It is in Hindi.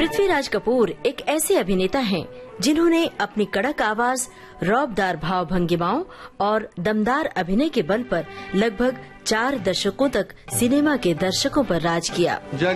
पृथ्वीराज कपूर एक ऐसे अभिनेता हैं जिन्होंने अपनी कड़क आवाज, रौबदार भाव भंगिमाओं और दमदार अभिनय के बल पर लगभग 4 दशकों तक सिनेमा के दर्शकों पर राज किया।